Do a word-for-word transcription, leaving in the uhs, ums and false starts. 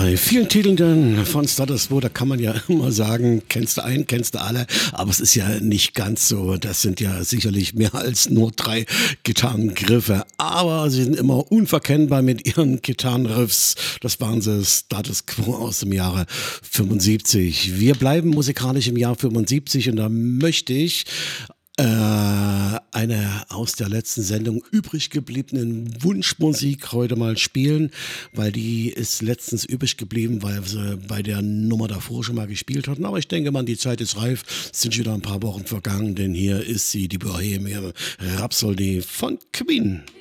Bei vielen Titeln von Status Quo, da kann man ja immer sagen, kennst du einen, kennst du alle, aber es ist ja nicht ganz so. Das sind ja sicherlich mehr als nur drei Gitarrengriffe, aber sie sind immer unverkennbar mit ihren Gitarrenriffs. Das waren sie, Status Quo aus dem Jahre fünfundsiebzig. Wir bleiben musikalisch im Jahr fünfundsiebzig und da möchte ich äh, eine aus der letzten Sendung übrig gebliebenen Wunschmusik heute mal spielen, weil die ist letztens übrig geblieben, weil sie bei der Nummer davor schon mal gespielt hatten. Aber ich denke mal, die Zeit ist reif, es sind schon wieder ein paar Wochen vergangen, denn hier ist sie, die Bohemian Rhapsody von Queen.